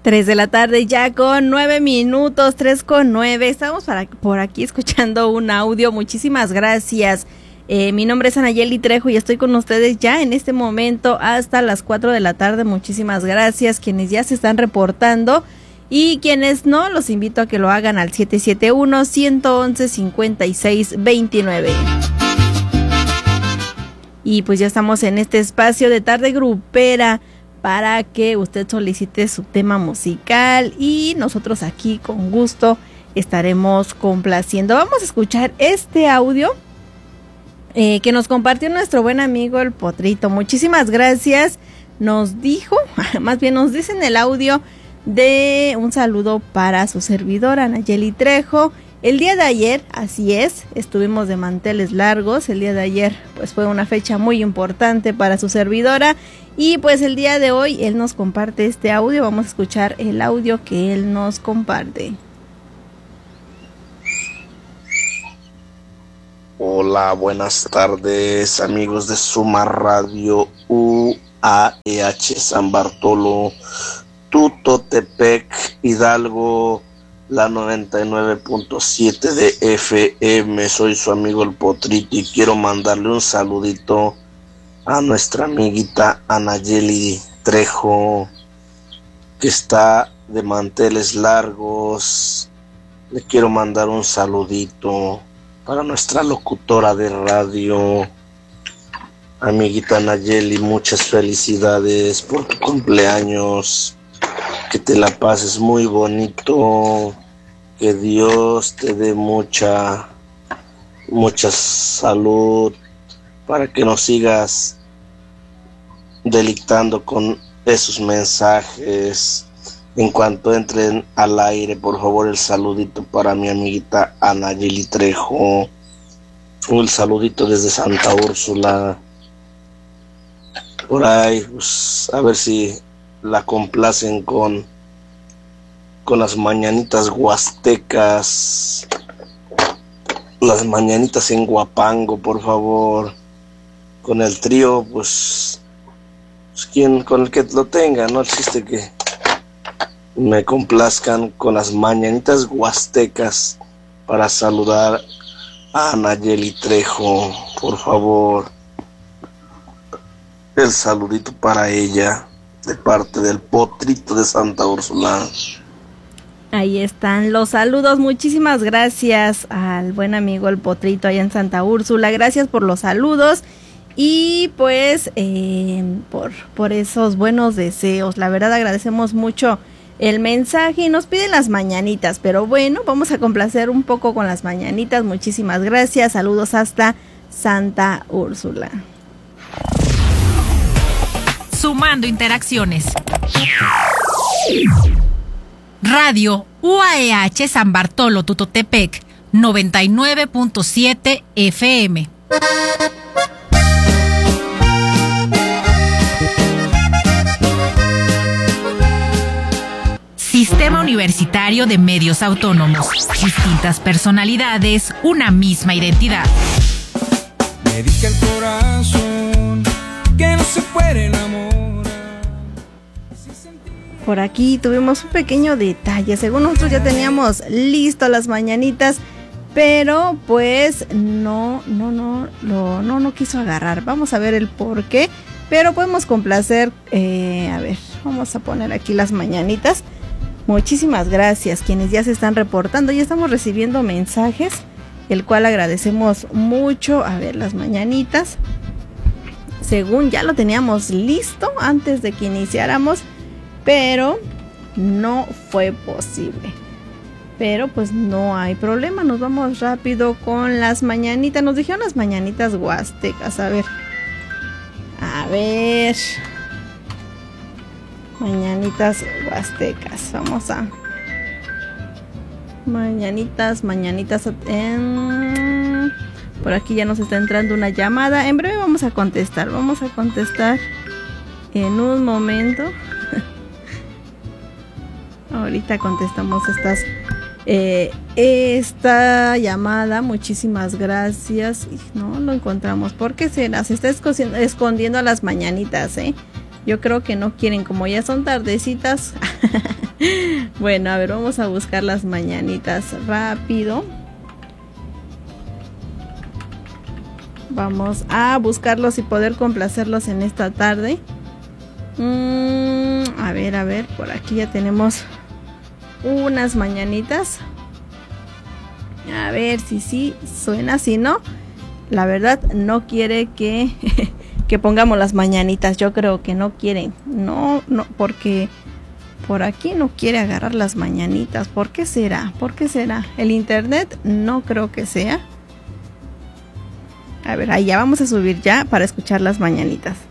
3 de la tarde ya con 9 minutos, 3:09. Estamos por aquí escuchando un audio. Muchísimas gracias. Mi nombre es Anayeli Trejo y estoy con ustedes ya en este momento hasta las 4 de la tarde. Muchísimas gracias quienes ya se están reportando y quienes no, los invito a que lo hagan al 771-111-5629. Y pues ya estamos en este espacio de tarde grupera para que usted solicite su tema musical y nosotros aquí con gusto estaremos complaciendo. Vamos a escuchar este audio que nos compartió nuestro buen amigo el Potrito. Muchísimas gracias. Nos dijo, más bien nos dice en el audio de un saludo para su servidora Anayeli Trejo. El día de ayer, así es, estuvimos de manteles largos. El día de ayer pues fue una fecha muy importante para su servidora y pues el día de hoy él nos comparte este audio. Vamos a escuchar el audio que él nos comparte. Hola, buenas tardes amigos de Suma Radio UAEH San Bartolo, Tutotepec, Hidalgo, la 99.7 de FM. Soy su amigo el Potrito y quiero mandarle un saludito a nuestra amiguita Anayeli Trejo, que está de manteles largos. Le quiero mandar un saludito para nuestra locutora de radio, amiguita Anayeli. Muchas felicidades por tu cumpleaños. Que te la pases muy bonito, que Dios te dé mucha salud para que nos sigas deleitando con esos mensajes. En cuanto entren al aire, por favor, el saludito para mi amiguita Anayeli Trejo, un saludito desde Santa Úrsula. Por ahí, pues, a ver si la complacen con las mañanitas huastecas, las mañanitas en Huapango, por favor, con el trío, pues quien con el que lo tenga, no existe que me complazcan con las mañanitas huastecas para saludar a Anayeli Trejo, por favor, el saludito para ella de parte del Potrito de Santa Úrsula. Ahí están los saludos. Muchísimas gracias al buen amigo el Potrito allá en Santa Úrsula. Gracias por los saludos y pues por esos buenos deseos. La verdad agradecemos mucho el mensaje y nos piden las mañanitas, pero bueno, vamos a complacer un poco con las mañanitas. Muchísimas gracias. Saludos hasta Santa Úrsula. Sumando interacciones. Radio UAEH San Bartolo Tutotepec 99.7 FM. Sistema Universitario de Medios Autónomos. Distintas personalidades, una misma identidad. Me dice el corazón que no se puede enamorar. Por aquí tuvimos un pequeño detalle. Según nosotros ya teníamos listo las mañanitas, pero pues no quiso agarrar. Vamos a ver el por qué, pero podemos complacer. A ver, vamos a poner aquí las mañanitas. Muchísimas gracias quienes ya se están reportando. Ya estamos recibiendo mensajes, el cual agradecemos mucho. A ver, las mañanitas. Según ya lo teníamos listo antes de que iniciáramos, pero no fue posible. Pero pues no hay problema, nos vamos rápido con las mañanitas. Nos dijeron las mañanitas huastecas. A ver. Mañanitas huastecas. Vamos a mañanitas. Por aquí ya nos está entrando una llamada. En breve vamos a contestar. En un momento. Ahorita contestamos esta llamada. Muchísimas gracias. No lo encontramos. ¿Por qué será? Se está escondiendo a las mañanitas, Yo creo que no quieren, como ya son tardecitas. Bueno, a ver, vamos a buscar las mañanitas rápido. Vamos a buscarlos y poder complacerlos en esta tarde. A ver, por aquí ya tenemos unas mañanitas. A ver si sí suena, si no, la verdad no quiere que, que pongamos las mañanitas. Yo creo que no quieren, no, porque por aquí no quiere agarrar las mañanitas. ¿Por qué será? El internet no creo que sea. A ver, ahí ya vamos a subir ya para escuchar las mañanitas.